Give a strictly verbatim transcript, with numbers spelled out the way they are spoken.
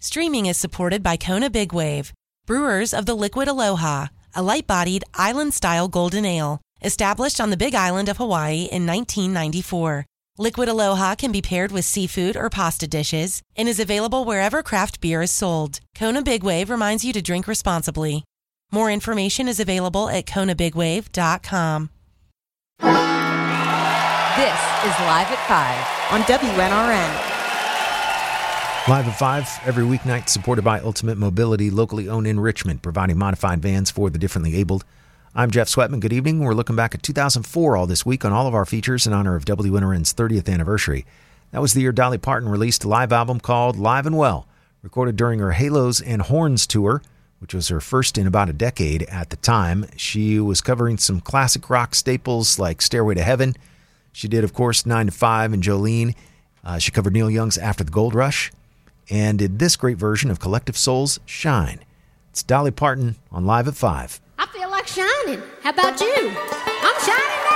Streaming is supported by Kona Big Wave, brewers of the Liquid Aloha, a light-bodied, island-style golden ale, established on the Big Island of Hawaii in nineteen ninety-four. Liquid Aloha can be paired with seafood or pasta dishes and is available wherever craft beer is sold. Kona Big Wave reminds you to drink responsibly. More information is available at kona big wave dot com. This is Live at five on W N R N. Live at five, every weeknight, supported by Ultimate Mobility, locally owned in Richmond, providing modified vans for the differently abled. I'm Jeff Sweatman. Good evening. We're looking back at two thousand four all this week on all of our features in honor of W N R N's thirtieth anniversary. That was the year Dolly Parton released a live album called Live and Well, recorded during her Halos and Horns tour, which was her first in about a decade at the time. She was covering some classic rock staples like Stairway to Heaven. She did, of course, nine to five and Jolene. Uh, she covered Neil Young's After the Gold Rush and did this great version of Collective Soul's Shine. It's Dolly Parton on Live at five. I feel like shining. How about you? I'm shining now.